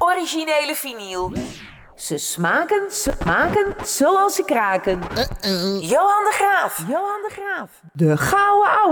originele vinyl. Ze smaken zoals ze kraken. Johan de Graaf. De gouden ouwe.